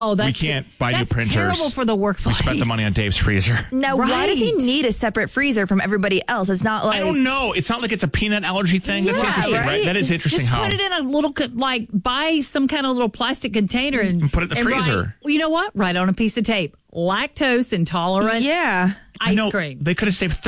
Oh, we can't buy new printers. That's terrible for the workplace. We spent the money on Dave's freezer. Now, why does he need a separate freezer from everybody else? It's not like... I don't know. It's not like it's a peanut allergy thing. That's interesting, right? That is interesting. Just put it in a little, buy some kind of little plastic container and put it in the freezer. Well, you know what? Write on a piece of tape. Lactose intolerant. Yeah. Ice cream. They could have saved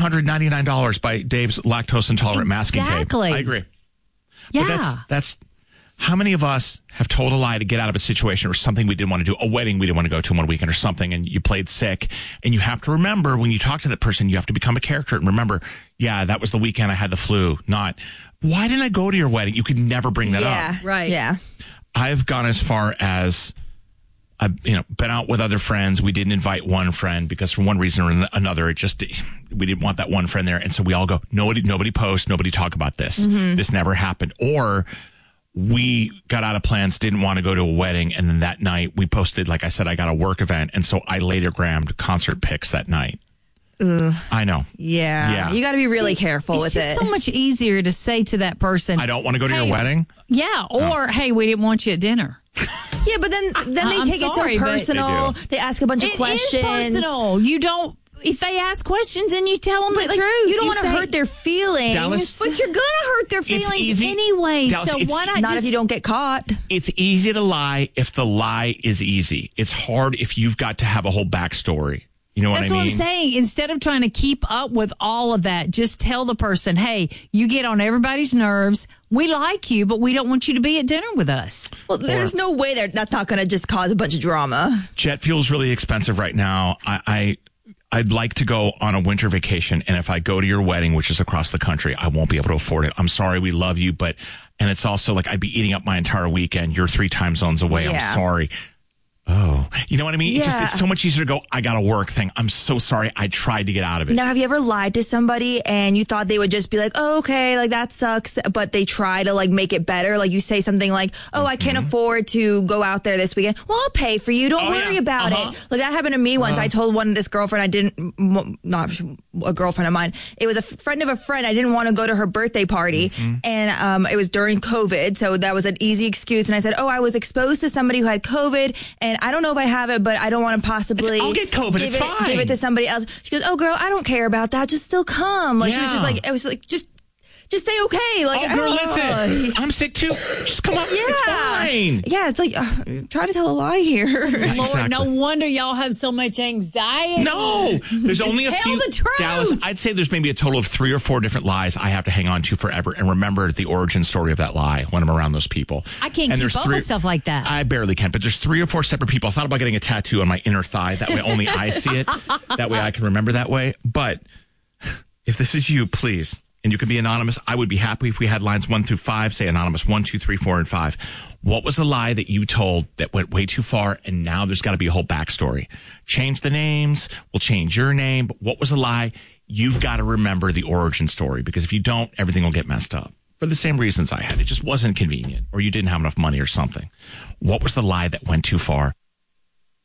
$3,999 by Dave's lactose intolerant masking tape. Exactly. I agree. Yeah. But that's how many of us have told a lie to get out of a situation or something we didn't want to do, a wedding we didn't want to go to one weekend or something, and you played sick. And you have to remember when you talk to that person, you have to become a character and remember, yeah, that was the weekend I had the flu, not, why didn't I go to your wedding? You could never bring that up. Right. Yeah. I've gone as far as I've been out with other friends. We didn't invite one friend because for one reason or another, we didn't want that one friend there. And so we all go, nobody post, nobody talk about this. Mm-hmm. This never happened. Or we got out of plans, didn't want to go to a wedding. And then that night we posted, like I said, I got a work event. And so I later grammed concert pics that night. Ugh. I know. Yeah. You got to be really careful with it. It's so much easier to say to that person, I don't want to go to your wedding. Yeah. Or, hey, we didn't want you at dinner. Yeah, but then they take it so personal. They ask a bunch of questions. It is personal. You don't. If they ask questions and you tell them the truth, you don't want to hurt their feelings. Dallas, but you're gonna hurt their feelings anyway. Dallas, so why not if you don't get caught? It's easy to lie if the lie is easy. It's hard if you've got to have a whole backstory. You know what I mean? That's what I'm saying. Instead of trying to keep up with all of that, just tell the person, hey, you get on everybody's nerves. We like you, but we don't want you to be at dinner with us. Well, there's no way that's not going to just cause a bunch of drama. Jet fuel's really expensive right now. I'd like to go on a winter vacation, and if I go to your wedding, which is across the country, I won't be able to afford it. I'm sorry, we love you, and it's also like I'd be eating up my entire weekend. You're 3 time zones away. Yeah. I'm sorry. Oh, you know what I mean? Yeah. It's so much easier to go, I got a work thing. I'm so sorry. I tried to get out of it. Now, have you ever lied to somebody and you thought they would just be like, oh, okay, like that sucks, but they try to like make it better? Like you say something like, oh, I can't afford to go out there this weekend. Well, I'll pay for you. Don't worry about it. Like that happened to me once. I told this girlfriend not a girlfriend of mine. It was a friend of a friend. I didn't want to go to her birthday party. And it was during COVID. So that was an easy excuse. And I said, oh, I was exposed to somebody who had COVID. And I don't know if I have it, but I don't want to possibly I'll get COVID. It's fine. Give it to somebody else. She goes, oh, girl, I don't care about that. Just still come. Like she was just like, it was like, just say okay. Like, oh, girl, listen, I'm sick too. Just come up. Yeah. It's fine. Yeah, it's like, try to tell a lie here. Yeah, Lord, exactly. no wonder y'all have so much anxiety. No, there's only a few. Tell the truth. Dallas, I'd say there's maybe a total of 3 or 4 different lies I have to hang on to forever and remember the origin story of that lie when I'm around those people. I can't keep up with stuff like that. I barely can, but there's 3 or 4 separate people. I thought about getting a tattoo on my inner thigh. That way only I see it. That way I can remember that way. But if this is you, please, and you can be anonymous, I would be happy if we had lines 1 through 5, say anonymous 1, 2, 3, 4, and 5. What was the lie that you told that went way too far, and now there's got to be a whole backstory? Change the names. We'll change your name. But what was the lie? You've got to remember the origin story, because if you don't, everything will get messed up. For the same reasons I had. It just wasn't convenient, or you didn't have enough money or something. What was the lie that went too far?